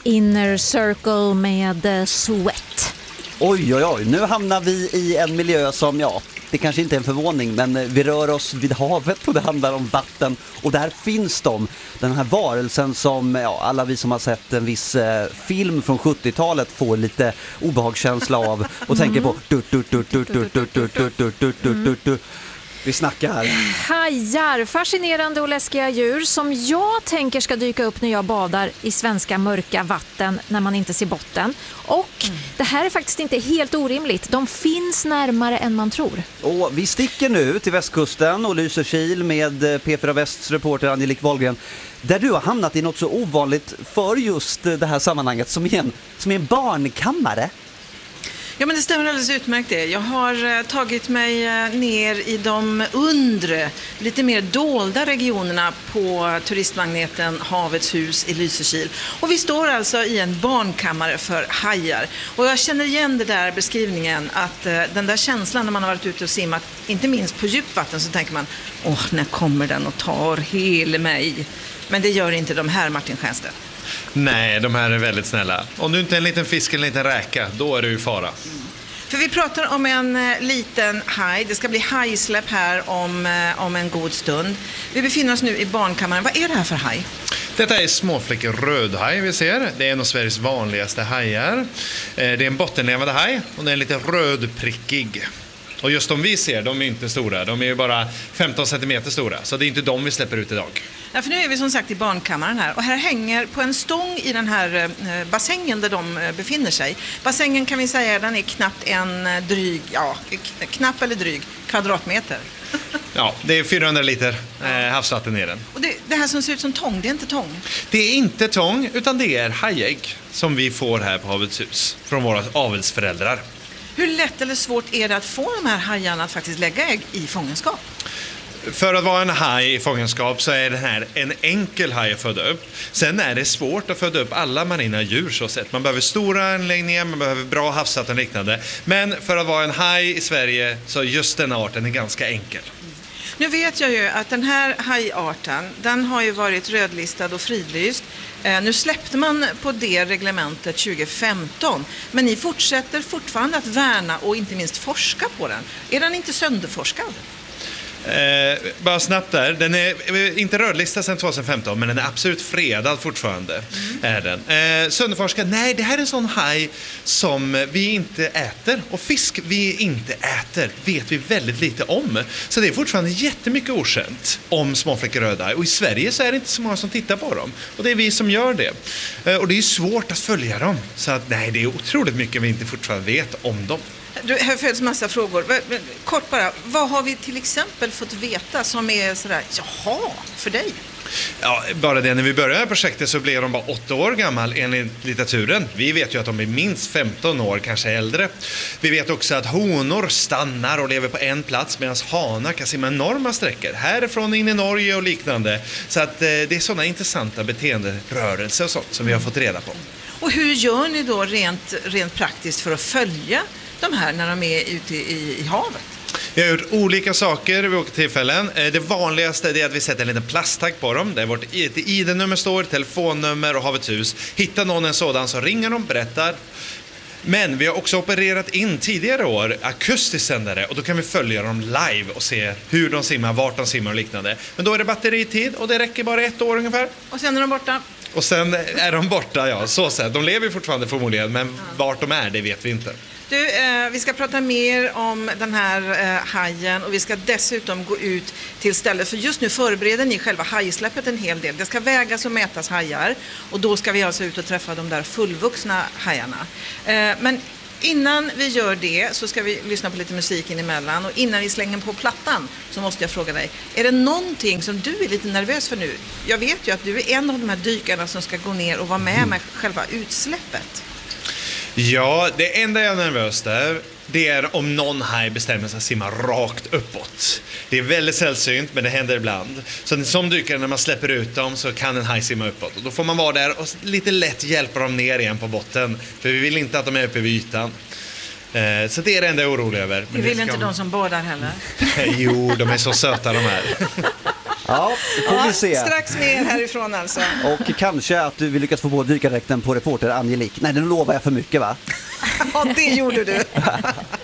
Inner Circle med Sweat. Oj, nu hamnar vi i en miljö som, det kanske inte är en förvåning, men vi rör oss vid havet och det handlar om vatten. Och där finns den här varelsen som alla vi som har sett en viss film från 70-talet får lite obehagskänsla av och tänker på. Vi snackar här. Hajar, fascinerande och läskiga djur som jag tänker ska dyka upp när jag badar i svenska mörka vatten när man inte ser botten. Och det här är faktiskt inte helt orimligt. De finns närmare än man tror. Och vi sticker nu till västkusten och Lysekil med P4 Västs reporter Angelique Wahlgren. Där du har hamnat i något så ovanligt för just det här sammanhanget som är en barnkammare. Ja, men det stämmer alldeles utmärkt det. Jag har tagit mig ner i de undre, lite mer dolda regionerna på turistmagneten Havets hus i Lysekil. Och vi står alltså i en barnkammare för hajar. Och jag känner igen det där beskrivningen att den där känslan när man har varit ute och simmat, inte minst på djupvatten, så tänker man, när kommer den och tar hela mig? Men det gör inte de här, Martin Stjernstedt. Nej, de här är väldigt snälla. Om du inte är en liten fisk eller en liten räka, då är du i fara. För vi pratar om en liten haj. Det ska bli hajsläpp här om en god stund. Vi befinner oss nu i barnkammaren. Vad är det här för haj? Detta är småfläckig rödhaj vi ser. Det är en av Sveriges vanligaste hajar. Det är en bottenlevande haj och den är lite rödprickig. Och just de vi ser, de är inte stora. De är ju bara 15 centimeter stora. Så det är inte de vi släpper ut idag. Ja, för nu är vi som sagt i barnkammaren här. Och här hänger på en stång i den här bassängen där de befinner sig. Bassängen kan vi säga, den är knappt knapp eller dryg kvadratmeter. Ja, det är 400 liter havsvatten i den. Och det här som ser ut som tång, det är inte tång? Det är inte tång, utan det är hajägg som vi får här på Havets hus från våra avelsföräldrar. Hur lätt eller svårt är det att få de här hajarna att faktiskt lägga ägg i fångenskap? För att vara en haj i fångenskap så är det här en enkel haj att föda upp. Sen är det svårt att föda upp alla marina djur så sett. Man behöver stora anläggningar, man behöver bra havsvatten och liknande. Men för att vara en haj i Sverige så just den arten är ganska enkel. Nu vet jag ju att den här hajarten, den har ju varit rödlistad och fridlyst. Nu släppte man på det reglementet 2015, men ni fortsätter fortfarande att värna och inte minst forska på den. Är den inte sönderforskad? Bara snabbt där, den är inte rödlistad sedan 2015, men den är absolut fredad fortfarande. Är den. Sönderforskad, nej, det här är en sån haj som vi inte äter, och fisk vi inte äter vet vi väldigt lite om. Så det är fortfarande jättemycket okänt om småfläckig rödhaj, och i Sverige så är det inte så många som tittar på dem, och det är vi som gör det. Och det är svårt att följa dem, så att nej, det är otroligt mycket vi inte fortfarande vet om dem. Här föds massa frågor. Kort bara, vad har vi till exempel fått veta som är sådär, för dig? Ja, bara det, när vi började projektet så blev de bara 8 år gammal enligt litteraturen. Vi vet ju att de är minst 15 år, kanske äldre. Vi vet också att honor stannar och lever på en plats medan hanar kan simma enorma sträckor. Härifrån in i Norge och liknande. Så att det är sådana intressanta beteenderörelser och sånt som vi har fått reda på. Och hur gör ni då rent praktiskt för att följa de här när de är ute i havet? Vi har gjort olika saker vid olika tillfällen. Det vanligaste är att vi sätter en liten plasttagg på dem. Där vårt ID-nummer står, telefonnummer och Havets hus. Hittar någon en sådan så ringer de, berättar. Men vi har också opererat in tidigare år akustisk sändare, och då kan vi följa dem live och se hur de simmar, vart de simmar och liknande. Men då är det batteritid och det räcker bara 1 år ungefär. Och sen är de borta? Och sen är de borta, så sett. De lever fortfarande förmodligen, men vart de är, det vet vi inte. Du, vi ska prata mer om den här hajen, och vi ska dessutom gå ut till stället, för just nu förbereder ni själva hajsläppet en hel del. Det ska vägas och mätas hajar, och då ska vi alltså ut och träffa de där fullvuxna hajarna. Men innan vi gör det så ska vi lyssna på lite musik in emellan, och innan vi slänger på plattan så måste jag fråga dig, är det någonting som du är lite nervös för nu? Jag vet ju att du är en av de här dykarna som ska gå ner och vara med själva utsläppet. Ja, det enda jag är nervös där, det är om någon haj bestämmer sig att simma rakt uppåt. Det är väldigt sällsynt, men det händer ibland. Så som dykare, när man släpper ut dem så kan en haj simma uppåt. Och då får man vara där och lite lätt hjälpa dem ner igen på botten. För vi vill inte att de är uppe vid ytan. Så det är det enda jag är orolig över. Vi vill inte de som badar heller. Jo, de är så söta de här. Ja, det får vi se. Strax mer härifrån alltså. Och kanske att vi lyckas få på dykardräkten på reporter Angelique. Nej, det lovar jag för mycket va? Ja, det gjorde du.